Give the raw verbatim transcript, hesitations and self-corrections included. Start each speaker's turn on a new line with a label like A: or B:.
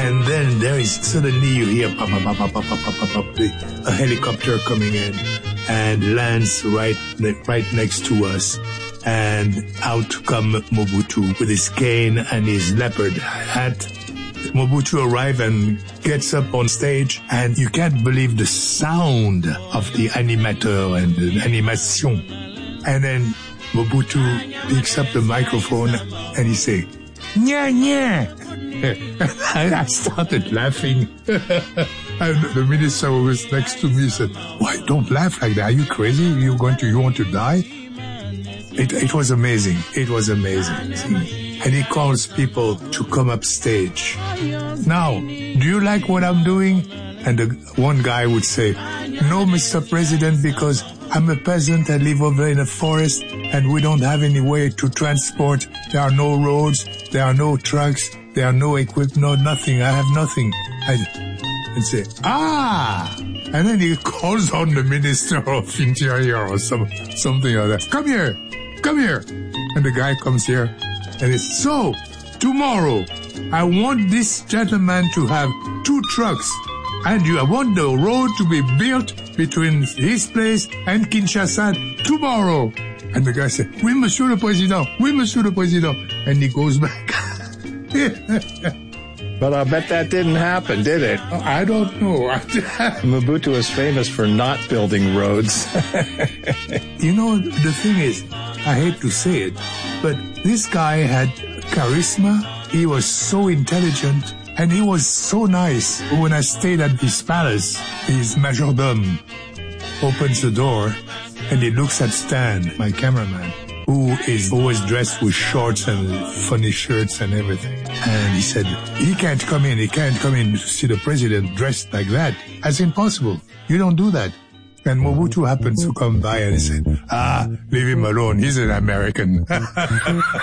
A: And then there is suddenly you hear pop, pop, pop, pop, pop, pop, pop, a helicopter coming in and lands right, right next to us. And out come Mobutu with his cane and his leopard hat. Mobutu arrives and gets up on stage, and you can't believe the sound of the animateur and the animation. And then Mobutu picks up the microphone and he say, "Nya, nya." And I started laughing. And the minister who was next to me said, "Why, don't laugh like that. Are you crazy? You're going to, you want to die?" It, it was amazing. It was amazing. And he calls people to come up stage. "Now, do you like what I'm doing?" And the one guy would say, "No, Mister President, because I'm a peasant. I live over in a forest and we don't have any way to transport. There are no roads. There are no trucks. There are no equipment, no nothing. I have nothing." I, and say, "Ah!" And then he calls on the Minister of Interior or some, something like that. "Come here. Come here." And the guy comes here and he says, "So, tomorrow, I want this gentleman to have two trucks. And you, I want the road to be built between his place and Kinshasa tomorrow." And the guy said, "Oui, Monsieur le Président. Oui, Monsieur le Président." And he goes back.
B: But I bet that didn't happen, did it?
A: I don't know.
B: Mobutu is famous for not building roads.
A: You know, the thing is, I hate to say it, but this guy had charisma. He was so intelligent. And he was so nice. When I stayed at his palace, his majordome opens the door and he looks at Stan, my cameraman, who is always dressed with shorts and funny shirts and everything. And he said, "He can't come in. He can't come in to see the president dressed like that. That's impossible. You don't do that." And Mobutu happens to come by and he said, "Ah, leave him alone. He's an American."